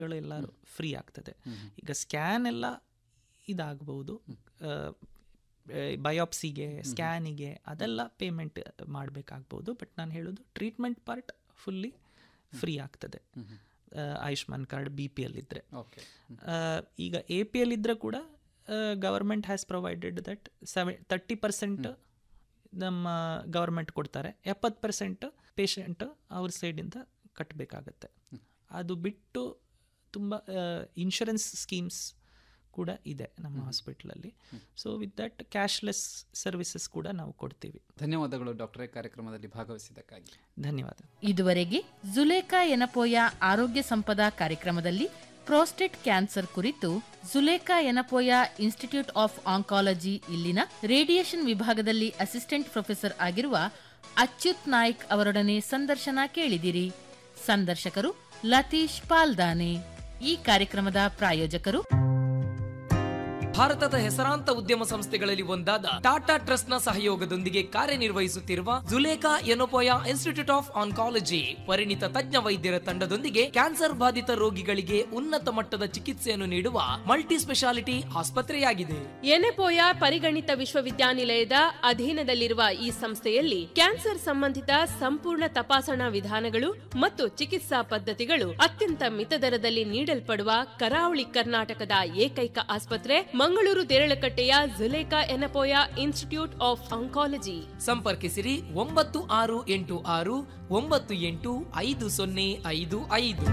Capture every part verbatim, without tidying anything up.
ಎಲ್ಲರೂ ಫ್ರೀ ಆಗ್ತದೆ. ಈಗ ಸ್ಕ್ಯಾನ್ ಎಲ್ಲ ಇದಾಗಬಹುದು, ಬಯೋಪ್ಸಿಗೆ ಸ್ಕ್ಯಾನಿಗೆ ಅದೆಲ್ಲ ಪೇಮೆಂಟ್ ಮಾಡಬೇಕಾಗ್ಬೋದು. ಬಟ್ ನಾನು ಹೇಳೋದು ಟ್ರೀಟ್ಮೆಂಟ್ ಪಾರ್ಟ್ ಫುಲ್ಲಿ ಫ್ರೀ ಆಗ್ತದೆ Ayushman card B P L ಇದ್ದರೆ. ಈಗ ಎ ಪಿ ಎಲ್ ಇದ್ದರೆ ಕೂಡ government has provided that ಸೆವೆ thirty percent ನಮ್ಮ ಗವರ್ಮೆಂಟ್ ಕೊಡ್ತಾರೆ, ಎಪ್ಪತ್ತು ಪರ್ಸೆಂಟ್ ಪೇಷಂಟ್ ಅವ್ರ ಸೈಡಿಂದ ಕಟ್ಟಬೇಕಾಗತ್ತೆ. ಅದು ಬಿಟ್ಟು ತುಂಬ ಇನ್ಶೂರೆನ್ಸ್ ಸ್ಕೀಮ್ಸ್ ಕೂಡ ಇದೆ ನಮ್ಮ ಹಾಸ್ಪಿಟ್ಲಲ್ಲಿ. So with that cashless services ಕೂಡ ನಾವು ಕೊಡ್ತೀವಿ. ಧನ್ಯವಾದಗಳು ಡಾಕ್ಟರೇ ಕಾರ್ಯಕ್ರಮದಲ್ಲಿ ಭಾಗವಹಿಸಿದ್ದಕ್ಕಾಗಿ. ಧನ್ಯವಾದ. ಇದುವರೆಗೆ ಜುಲೇಖಾ ಎನಪೋಯ ಆರೋಗ್ಯ ಸಂಪದ ಕಾರ್ಯಕ್ರಮದಲ್ಲಿ ಪ್ರೋಸ್ಟೇಟ್ ಕ್ಯಾನ್ಸರ್ ಕುರಿತು Zulekha Yenepoya institute of oncology ಇಲ್ಲಿನ ರೇಡಿಯೇಷನ್ ವಿಭಾಗದಲ್ಲಿ ಅಸಿಸ್ಟೆಂಟ್ ಪ್ರೊಫೆಸರ್ ಆಗಿರುವ ಅಚ್ಯುತ್ ನಾಯ್ಕ್ ಅವರೊಡನೆ ಸಂದರ್ಶನ ಕೇಳಿದಿರಿ. ಸಂದರ್ಶಕರು ಲತೀಶ್ ಪಾಲ್ದಾನೆ. ಈ ಕಾರ್ಯಕ್ರಮದ ಪ್ರಾಯೋಜಕರು ಭಾರತದ ಹೆಸರಾಂತ ಉದ್ಯಮ ಸಂಸ್ಥೆಗಳಲ್ಲಿ ಒಂದಾದ ಟಾಟಾ ಟ್ರಸ್ಟ್ ನ ಸಹಯೋಗದೊಂದಿಗೆ ಕಾರ್ಯನಿರ್ವಹಿಸುತ್ತಿರುವ ಜುಲೇಖಾ ಎನೋಪೋಯ ಇನ್ಸ್ಟಿಟ್ಯೂಟ್ ಆಫ್ ಆನ್ಕಾಲಜಿ ಪರಿಣಿತ ತಜ್ಞ ವೈದ್ಯರ ತಂಡದೊಂದಿಗೆ ಕ್ಯಾನ್ಸರ್ ಬಾಧಿತ ರೋಗಿಗಳಿಗೆ ಉನ್ನತ ಮಟ್ಟದ ಚಿಕಿತ್ಸೆಯನ್ನು ನೀಡುವ ಮಲ್ಟಿ ಸ್ಪೆಷಾಲಿಟಿ ಆಸ್ಪತ್ರೆಯಾಗಿದೆ. ಎನೋಪೋಯ ಪರಿಗಣಿತ ವಿಶ್ವವಿದ್ಯಾನಿಲಯದ ಅಧೀನದಲ್ಲಿರುವ ಈ ಸಂಸ್ಥೆಯಲ್ಲಿ ಕ್ಯಾನ್ಸರ್ ಸಂಬಂಧಿತ ಸಂಪೂರ್ಣ ತಪಾಸಣಾ ವಿಧಾನಗಳು ಮತ್ತು ಚಿಕಿತ್ಸಾ ಪದ್ಧತಿಗಳು ಅತ್ಯಂತ ಮಿತದರದಲ್ಲಿ ನೀಡಲ್ಪಡುವ ಕರಾವಳಿ ಕರ್ನಾಟಕದ ಏಕೈಕ ಆಸ್ಪತ್ರೆ Mangaluru ದೇರಳಕಟ್ಟೆಯ Zulekha Yenepoya institute of oncology. ಸಂಪರ್ಕಿಸಿರಿ ಒಂಬತ್ತು ಆರು ಎಂಟು ಆರು ಒಂಬತ್ತು ಎಂಟು ಐದು ಸೊನ್ನೆ ಐದು ಐದು.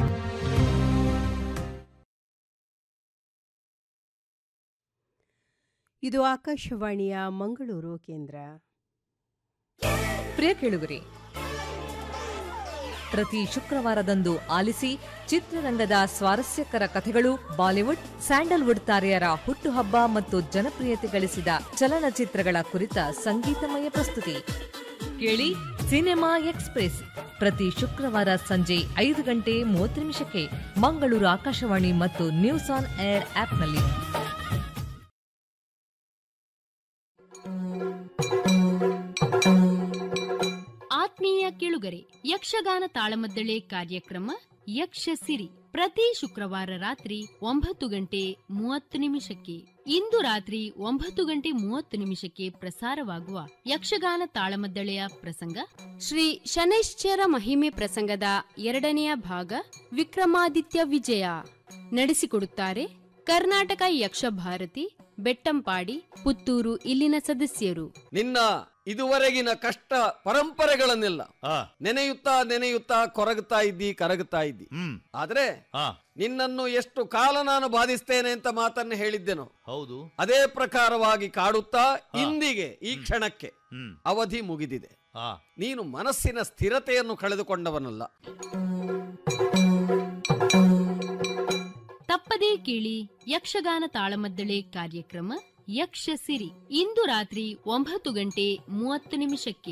ಇದು ಆಕಾಶವಾಣಿಯ ಮಂಗಳೂರು ಕೇಂದ್ರ. ಪ್ರಿಯ ಕೇಳುಗರೆ, ಪ್ರತಿ ಶುಕ್ರವಾರದಂದು ಆಲಿಸಿ ಚಿತ್ರರಂಗದ ಸ್ವಾರಸ್ಯಕರ ಕಥೆಗಳು, ಬಾಲಿವುಡ್, ಸ್ಯಾಂಡಲ್ವುಡ್ ತಾರೆಯರ ಹುಟ್ಟುಹಬ್ಬ ಮತ್ತು ಜನಪ್ರಿಯತೆ ಗಳಿಸಿದ ಚಲನಚಿತ್ರಗಳ ಕುರಿತ ಸಂಗೀತಮಯ ಪ್ರಸ್ತುತಿ ಕೇಳಿ ಸಿನಿಮಾ ಎಕ್ಸ್‌ಪ್ರೆಸ್ ಪ್ರತಿ ಶುಕ್ರವಾರ ಸಂಜೆ ಐದು ಗಂಟೆ ಮೂವತ್ತು ನಿಮಿಷಕ್ಕೆ ಮಂಗಳೂರು ಆಕಾಶವಾಣಿ ಮತ್ತು ನ್ಯೂಸ್ ಆನ್ ಏರ್ ಆಪ್ನಲ್ಲಿ. ಆತ್ಮೀಯ ಕೇಳುಗರೆ, ಯಕ್ಷಗಾನ ತಾಳಮದ್ದಳೆ ಕಾರ್ಯಕ್ರಮ ಯಕ್ಷ ಸಿರಿ ಪ್ರತಿ ಶುಕ್ರವಾರ ರಾತ್ರಿ ಒಂಬತ್ತು ಗಂಟೆ ಮೂವತ್ತು ನಿಮಿಷಕ್ಕೆ. ಇಂದು ರಾತ್ರಿ ಒಂಬತ್ತು ಗಂಟೆ ಮೂವತ್ತು ನಿಮಿಷಕ್ಕೆ ಪ್ರಸಾರವಾಗುವ ಯಕ್ಷಗಾನ ತಾಳಮದ್ದಳೆಯ ಪ್ರಸಂಗ ಶ್ರೀ ಶನೈಶ್ಚರ ಮಹಿಮೆ ಪ್ರಸಂಗದ ಎರಡನೆಯ ಭಾಗ ವಿಕ್ರಮಾದಿತ್ಯ ವಿಜಯ. ನಡೆಸಿಕೊಡುತ್ತಾರೆ ಕರ್ನಾಟಕ ಯಕ್ಷ ಭಾರತಿ ಬೆಟ್ಟಂಪಾಡಿ ಪುತ್ತೂರು ಇಲ್ಲಿನ ಸದಸ್ಯರು. ನಿನ್ನ ಇದುವರೆಗಿನ ಕಷ್ಟ ಪರಂಪರೆಗಳನ್ನೆಲ್ಲ ನೆನೆಯುತ್ತಾ ನೆನೆಯುತ್ತಾ ಕೊರಗುತ್ತಾ ಇದ್ದಿ ಕರಗುತ್ತಾ ಇದ್ದಿ. ಆದ್ರೆ ನಿನ್ನನ್ನು ಎಷ್ಟು ಕಾಲ ನಾನು ಬಾಧಿಸ್ತೇನೆ ಅಂತ ಮಾತನ್ನು ಹೇಳಿದ್ದೆನೋ, ಹೌದು, ಅದೇ ಪ್ರಕಾರವಾಗಿ ಕಾಡುತ್ತಾ ಇಂದಿಗೆ ಈ ಕ್ಷಣಕ್ಕೆ ಅವಧಿ ಮುಗಿದಿದೆ. ನೀನು ಮನಸ್ಸಿನ ಸ್ಥಿರತೆಯನ್ನು ಕಳೆದುಕೊಂಡವನಲ್ಲ. ತಪ್ಪದೇ ಕೇಳಿ ಯಕ್ಷಗಾನ ತಾಳಮದ್ದಳೆ ಕಾರ್ಯಕ್ರಮ ಯಕ್ಷ ಸಿರಿ ಇಂದು ರಾತ್ರಿ ಒಂಬತ್ತು ಗಂಟೆ ಮೂವತ್ತು ನಿಮಿಷಕ್ಕೆ.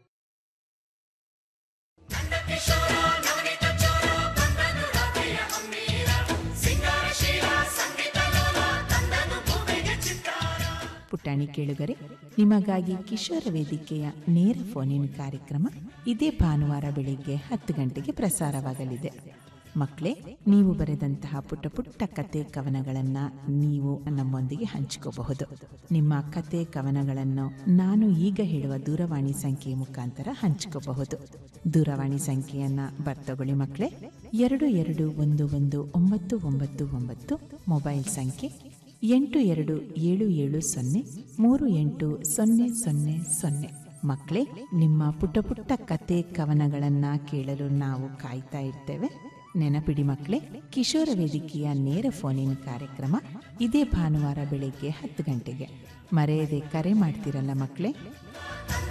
ಪುಟಾಣಿ ಕೇಳುಗರೆ, ನಿಮಗಾಗಿ ಕಿಶೋರ ವೇದಿಕೆಯ ನೇರ ಫೋನಿನ ಕಾರ್ಯಕ್ರಮ ಇದೇ ಭಾನುವಾರ ಬೆಳಿಗ್ಗೆ ಹತ್ತು ಗಂಟೆಗೆ ಪ್ರಸಾರವಾಗಲಿದೆ. ಮಕ್ಕಳೇ, ನೀವು ಬರೆದಂತಹ ಪುಟ್ಟ ಪುಟ್ಟ ಕತೆ ಕವನಗಳನ್ನ ನೀವು ನಮ್ಮೊಂದಿಗೆ ಹಂಚಿಕೋಬಹುದು. ನಿಮ್ಮ ಕತೆ ಕವನಗಳನ್ನು ನಾನು ಈಗ ಹೇಳುವ ದೂರವಾಣಿ ಸಂಖ್ಯೆ ಮುಖಾಂತರ ಹಂಚಿಕೋಬಹುದು. ದೂರವಾಣಿ ಸಂಖ್ಯೆಯನ್ನ ಬರ್ತಗೊಳ್ಳಿ ಮಕ್ಕಳೇ. ಎರಡು ಎರಡು ಒಂದು ಒಂದು ಒಂಬತ್ತು ಒಂಬತ್ತು ಒಂಬತ್ತು. ಮೊಬೈಲ್ ಸಂಖ್ಯೆ ಎಂಟು ಎರಡು ಏಳು ಏಳು ಸೊನ್ನೆ ಮೂರು ಎಂಟು ಸೊನ್ನೆ ಸೊನ್ನೆ ಸೊನ್ನೆ. ಮಕ್ಕಳೇ, ನಿಮ್ಮ ಪುಟ್ಟ ಪುಟ್ಟ ಕತೆ ಕವನಗಳನ್ನ ಕೇಳಲು ನಾವು ಕಾಯ್ತಾ ಇರ್ತೇವೆ. ನೆನಪಿಡಿ ಮಕ್ಕಳೇ, ಕಿಶೋರ ವೇದಿಕೆಯ ನೇರ ಫೋನಿನ ಕಾರ್ಯಕ್ರಮ ಇದೇ ಭಾನುವಾರ ಬೆಳಿಗ್ಗೆ ಹತ್ತು ಗಂಟೆಗೆ. ಮರೆಯದೆ ಕರೆ ಮಾಡ್ತಿರಲ್ಲ ಮಕ್ಕಳೇ.